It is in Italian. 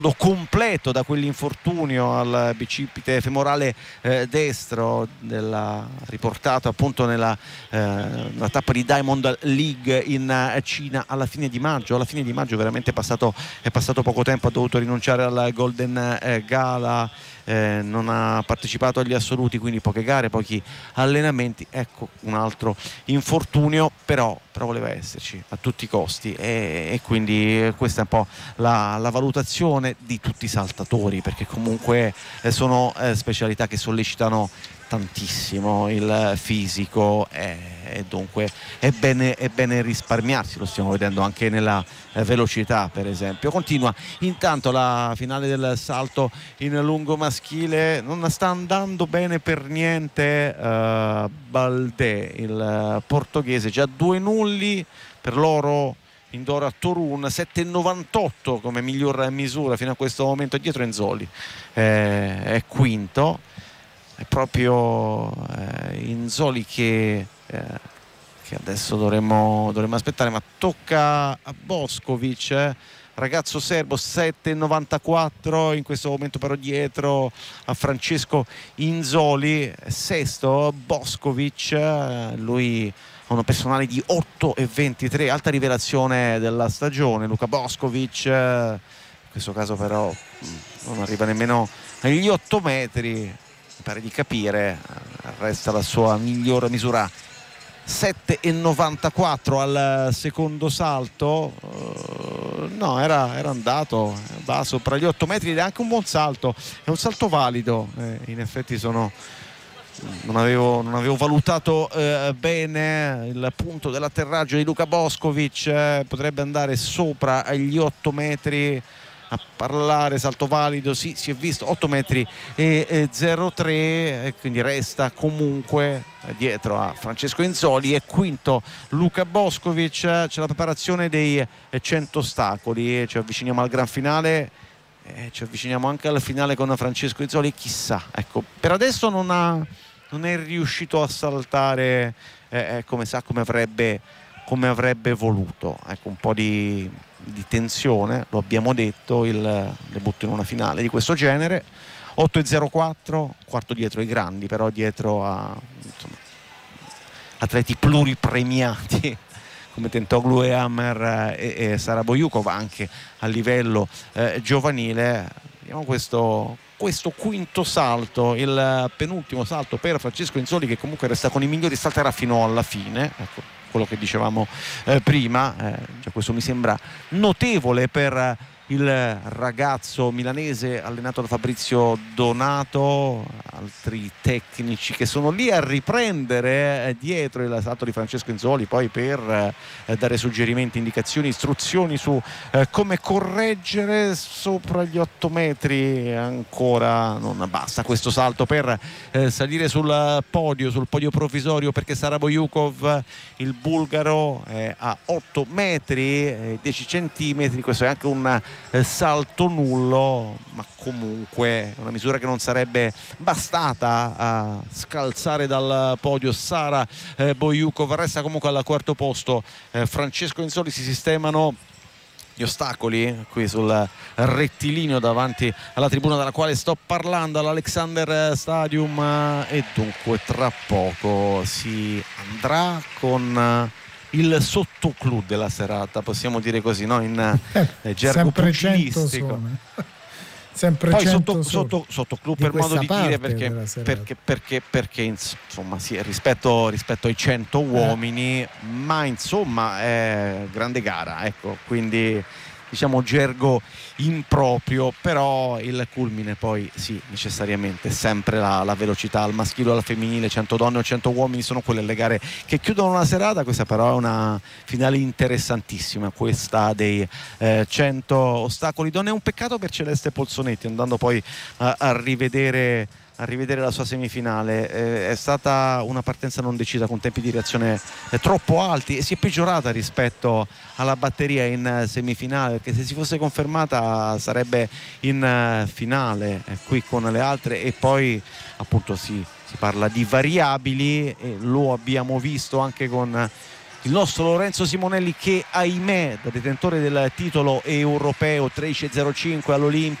completo da quell'infortunio al bicipite femorale destro, riportato appunto nella tappa di Diamond League in Cina alla fine di maggio. Veramente è passato poco tempo, ha dovuto rinunciare al Golden Gala, non ha partecipato agli assoluti, quindi poche gare, pochi allenamenti. Ecco un altro infortunio, però voleva esserci a tutti i costi, e quindi questa è un po' la valutazione di tutti i saltatori, perché comunque sono specialità che sollecitano tantissimo il fisico, e dunque è bene risparmiarsi. Lo stiamo vedendo anche nella velocità, per esempio. Continua intanto la finale del salto in lungo maschile, non sta andando bene per niente Baldé, il portoghese, già 2 nulli per loro indoor a Torun, 7,98 come miglior misura fino a questo momento. Dietro Enzoli è quinto, è proprio Enzoli che adesso dovremmo aspettare, ma tocca a Boskovic, ragazzo serbo, 7,94 in questo momento, però dietro a Francesco Inzoli, sesto Boskovic, lui ha una personale di 8,23, alta rivelazione della stagione Luka Boskovic, in questo caso però non arriva nemmeno agli 8 metri, mi pare di capire, resta la sua miglior misura, 7,94 al secondo salto. No, era andato, va sopra gli 8 metri ed è anche un buon salto, è un salto valido, in effetti non avevo valutato bene il punto dell'atterraggio di Luka Boskovic, potrebbe andare sopra agli 8 metri a parlare, salto valido, sì, si è visto 8 metri e 03, e quindi resta comunque dietro a Francesco Enzoli. E quinto Luka Boskovic. C'è la preparazione dei 100 ostacoli, ci avviciniamo al gran finale, ci avviciniamo anche al finale con Francesco Enzoli, chissà, ecco, per adesso non è riuscito a saltare come avrebbe voluto. Ecco, un po' di tensione, lo abbiamo detto, il debutto in una finale di questo genere. 8,04, quarto dietro i grandi, però dietro a atleti pluripremiati come Tentoglou e Hammer e Sara Boyukov, anche a livello giovanile. Vediamo questo quinto salto, il penultimo salto per Francesco Enzoli, che comunque resta con i migliori, salterà fino alla fine, ecco quello che dicevamo prima, cioè questo mi sembra notevole per il ragazzo milanese allenato da Fabrizio Donato, altri tecnici che sono lì a riprendere dietro il salto di Francesco Enzoli, poi per dare suggerimenti, indicazioni, istruzioni su come correggere. Sopra gli 8 metri ancora non basta questo salto per salire sul podio provvisorio, perché Sara Boyukov, il bulgaro, è a 8 metri e 10 centimetri. Questo è anche un salto nullo, ma comunque una misura che non sarebbe bastata a scalzare dal podio Sara Boyukov. Resta comunque al quarto posto Francesco Enzoli. Si sistemano gli ostacoli qui sul rettilineo davanti alla tribuna dalla quale sto parlando, all'Alexander Stadium, e dunque tra poco si andrà con il sottoclou della serata, possiamo dire così, no? In gergo pugilistico. Sempre poi 100 sottoclub per modo di dire, perché insomma sì, rispetto ai 100 uomini, ma insomma è grande gara, ecco, quindi diciamo gergo improprio, però il culmine poi sì, necessariamente sempre la velocità al maschile o al femminile, 100 donne o 100 uomini sono quelle le gare che chiudono una serata. Questa però è una finale interessantissima, questa dei 100 ostacoli donne. È un peccato per Celeste Polsonetti, andando poi a rivedere la sua semifinale, è stata una partenza non decisa, con tempi di reazione troppo alti, e si è peggiorata rispetto alla batteria in semifinale, perché se si fosse confermata sarebbe in finale qui con le altre. E poi appunto si parla di variabili, e lo abbiamo visto anche con il nostro Lorenzo Simonelli, che ahimè da detentore del titolo europeo 13.05 all'Olimpia